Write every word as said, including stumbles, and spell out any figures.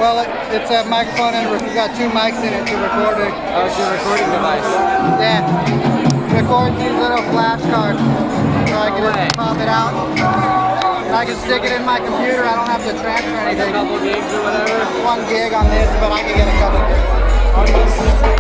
Well, it, it's a microphone and we got two mics in it to record it. Oh, it's your recording device. Yeah. Record these little flashcards so I can No just pop it out. And I can stick it in my computer. I don't have to transfer Like a anything. couple gigs or whatever. One gig on this, but I can get a couple.